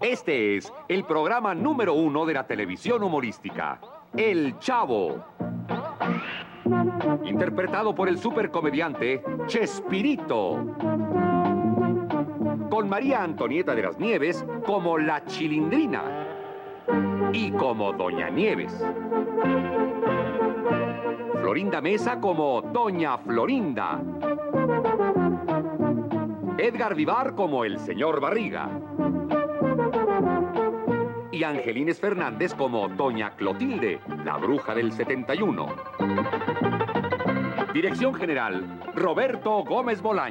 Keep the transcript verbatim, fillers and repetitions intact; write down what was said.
Este es el programa número uno de la televisión humorística, El Chavo. Interpretado por el supercomediante Chespirito. Con María Antonieta de las Nieves como la Chilindrina. Y como Doña Nieves. Florinda Mesa como Doña Florinda. Edgar Vivar como el señor Barriga. Y Angelines Fernández como Doña Clotilde, la bruja del setenta y uno. Dirección general, Roberto Gómez Bolaños.